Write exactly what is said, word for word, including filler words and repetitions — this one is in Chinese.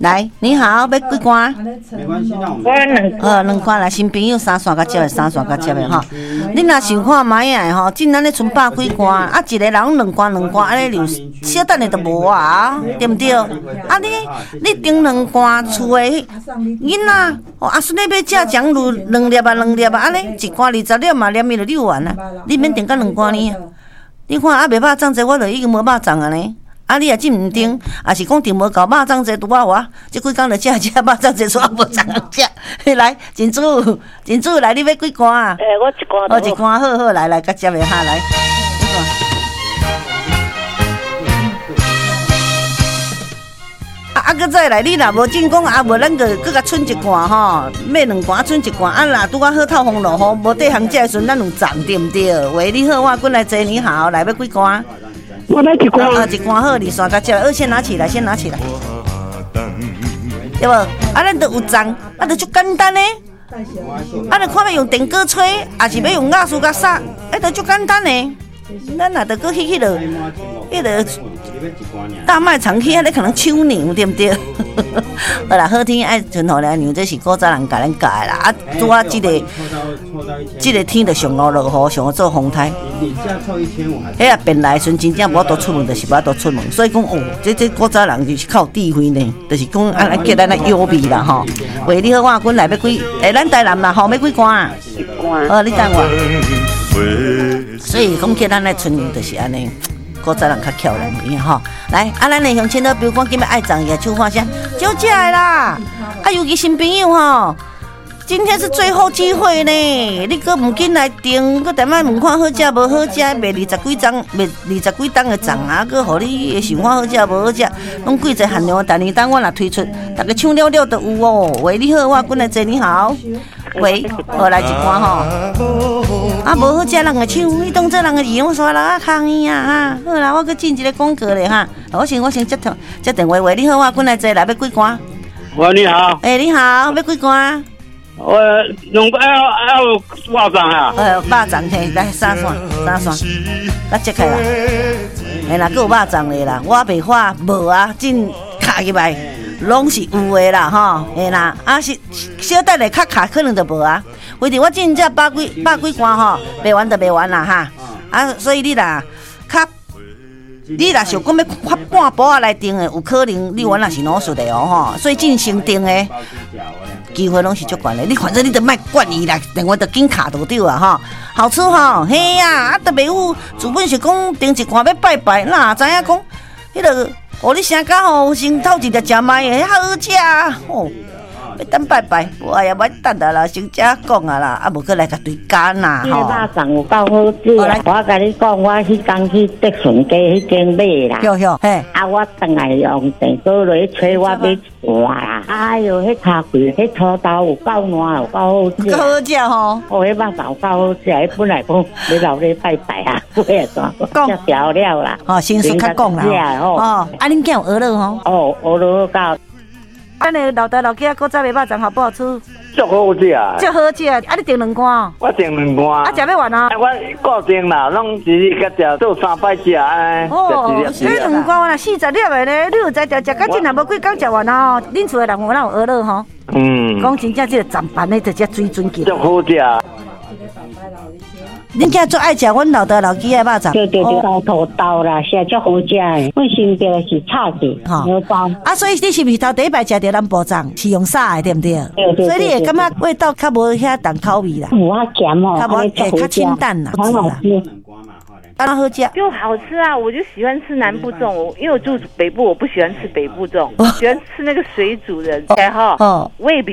来，你好，要几罐？ 没关系，那我们我两呃，两罐来，新朋友三线甲接的，三线甲接的吼。你若想看买啊吼，今咱咧剩百几罐，啊，一个人两罐两罐，安尼就小等下就无啊，对不对？啊，你你订两罐厝的囡仔，哦，阿孙你要食酱卤两粒啊，两粒啊，安尼一罐二十粒嘛，连伊就六万啊，你免订到两罐呢？你看啊，袂肉粽济，我就已经无肉粽啊呢。啊，你也真毋订，也是讲订无够肉粽济，拄啊我，即几工就食食肉粽济，煞无粽食。来，金主，金主来，你要几罐啊？ 诶，我一罐。 哦，一罐好好，来来，甲接下下来。啊啊，搁再来，你若无进讲啊，无咱个搁甲剩一罐吼，买两罐剩一罐，啊若拄啊好透风落雨，无缀行食的时阵，咱有粽对毋对？喂，你好，我过来坐你好，来要几罐？ 我来一罐。 啊，一罐好，二三甲接，二先拿起来，先拿起来，对无？啊，咱都有粽，啊，就足简单呢。啊，就看要用电锅吹，还是要用瓦斯甲撒，哎，就足简单呢。咱若着搁去迄落，迄落大卖场去，迄个可能秋牛，对毋对？好啦，好天爱存好良牛，这是古早人甲咱教的啦。啊，拄啊，即个即个天着上落落雨，上好做风台。迄啊，变来时阵真正无法度出门，就是无法度出门。所以讲哦，这这古早人就是靠智慧呢，就是讲啊，叫咱来优美啦吼。喂，你好，我滚来要几？诶，咱台南啦，吼，要几罐啊？ 一罐。 哦，你等我。所以讲叫咱来春游就是安尼。古早人较巧人边吼，来啊！咱来向前头，比如讲今日爱粽也手画声，就这的啦。啊，尤其新朋友吼，今天是最后机会呢，你搁唔紧来订，搁踮仔问看好食无好食，卖二十几张，卖二十几档的粽啊，搁互你想看好食无好食，拢几只限量的。但是当我若推出，大家抢了了都有哦。喂，你好，我滚来坐你好。喂，好来一罐吼。啊，无好食人个抢，你当做人个二，我说人啊抗议啊哈。好啦，我搁进一个广告咧哈。我先我先接电接电话。喂，你好，我滚来坐来要几罐？ 喂，你好。 诶、欸，你好，要几罐？ 我两个要要肉粽啊。 呃，肉粽摕来三线三线，咱切开啦。诶啦，搁有肉粽咧啦，我袂花无啊，真卡入来。拢是有的啦，吼，嘿啦，啊是小等下较卡可能就无啊。为着我真正百几百几罐吼，卖完就卖完啦哈。啊，所以你啦，较你若想讲要发半包啊来订的，有可能你原来是老实的哦吼。所以进行订的机会拢是足悬的。你反正你得卖惯伊啦，电话就紧卡就对啊吼。好处吼，嘿呀，啊，特别有主本是讲订一罐要拜拜，哪知影讲迄个。哦，你声甲吼，先透一粒食卖的，好食哦。要等拜拜，哎呀，莫等啊啦，先食讲啊啦，啊无搁来甲对干啦吼。这肉粽有够好食，我甲你讲，我迄天去德顺街迄间买啦。 哟哟，嘿， 啊，我等来用电锅来吹，我买一碗啦。哎哟，迄茶柜，迄土豆有够烂，有够好食。 够好食吼。 哦，迄肉粽有够好食，迄本来讲要留咧拜拜啊，买啊怎讲调料啦。 哦，先说较讲啦。哦，啊，恁囝有鹅肉吼？ 哦，鹅肉够。 安尼老大老囝古早卖肉粽好不好吃？ 足好食啊！ 足好食，啊你订两罐？ 我订两罐。 啊，食要完啊？ 我固定啦，拢一日甲食做三摆食安尼。 哦，这两罐啦，四十粒的咧，你有在食食到真也无几工食完啊！恁厝的人有哪有鹅肉吼？ 嗯。 讲真正，这个糌饭的就只水准级。 足好食。 恁囝最爱食阮老大老几的肉粽， 对对对，豆土豆啦，食足好食的。阮身边是炒子，荷包。 啊，所以你是不是头第一摆食到咱煲粽是用炸的，对不对？ 对对。 所以你会感觉味道较无遐重口味啦， 有啊咸哦， 较无诶较清淡啦， 很好吃。 当然好吃， 就好吃啊！我就喜欢吃南部粽，我因为我住北部，我不喜欢吃北部粽，喜欢吃那个水煮的。然后，我也比。